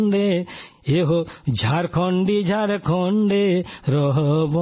ये हो झारखंडी झारखंडे रहब।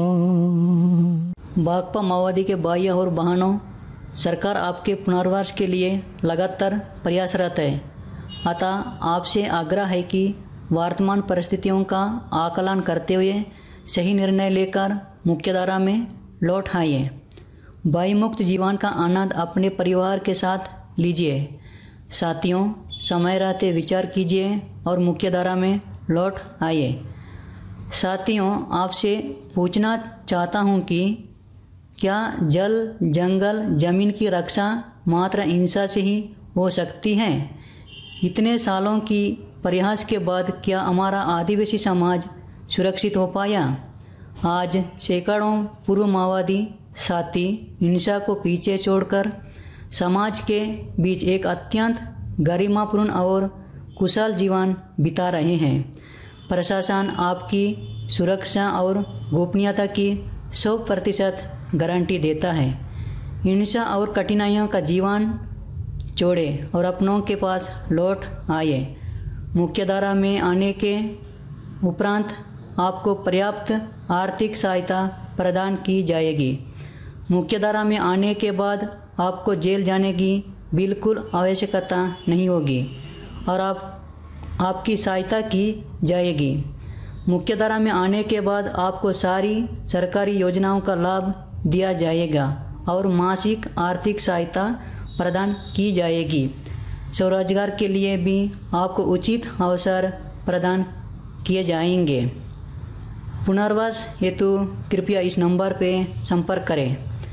भाकपा माओवादी के भाइयों और बहनों, सरकार आपके पुनर्वास के लिए लगातार प्रयासरत है। अतः आपसे आग्रह है कि वर्तमान परिस्थितियों का आकलन करते हुए सही निर्णय लेकर मुख्यधारा में लौट आइए। भय मुक्त जीवन का आनंद अपने परिवार के साथ लीजिए। साथियों, समय रहते विचार कीजिए और मुख्यधारा में लौट आइए। साथियों, आपसे पूछना चाहता हूँ कि क्या जल, जंगल, जमीन की रक्षा मात्र हिंसा से ही हो सकती है? इतने सालों की प्रयास के बाद क्या हमारा आदिवासी समाज सुरक्षित हो पाया? आज सैकड़ों पूर्व माओवादी साथी हिंसा को पीछे छोड़कर समाज के बीच एक अत्यंत गरिमापूर्ण और कुशल जीवन बिता रहे हैं। प्रशासन आपकी सुरक्षा और गोपनीयता की 100% गारंटी देता है। हिंसा और कठिनाइयों का जीवन छोड़ें और अपनों के पास लौट आइए। मुख्यधारा में आने के उपरांत आपको पर्याप्त आर्थिक सहायता प्रदान की जाएगी। मुख्यधारा में आने के बाद आपको जेल जाने की बिल्कुल आवश्यकता नहीं होगी और आपकी सहायता की जाएगी। मुख्यधारा में आने के बाद आपको सारी सरकारी योजनाओं का लाभ दिया जाएगा और मासिक आर्थिक सहायता प्रदान की जाएगी। स्वरोजगार के लिए भी आपको उचित अवसर प्रदान किए जाएंगे। पुनर्वास हेतु कृपया इस नंबर पे संपर्क करें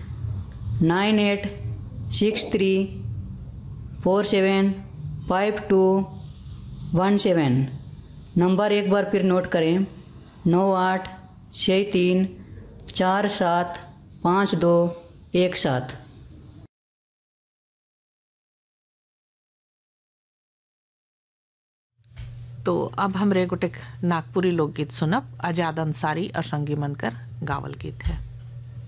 9863475217। नंबर एक बार फिर नोट करें 9863475217। तो अब हम रेगुटेक नागपुरी लोकगीत सुनब। आजाद अंसारी और संगी मनकर गावल गीत है।